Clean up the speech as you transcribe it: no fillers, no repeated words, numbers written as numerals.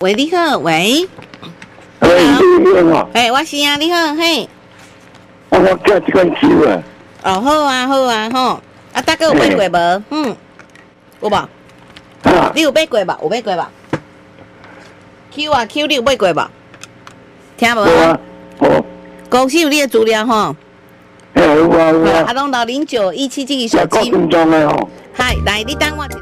喂，你好，喂。 喂，你好。 我是啊，你好，嘿。 我叫这款球啊。 哦，好啊，好啊，吼。啊，大哥有买过无？有无？你有买过无？有买过无 ？Q 啊 ，Q 你有买过无？听无啊？公司有你的资料吼。 有啊。 阿龙6091777手机。 中的哦。 嗨，来，你等我一下。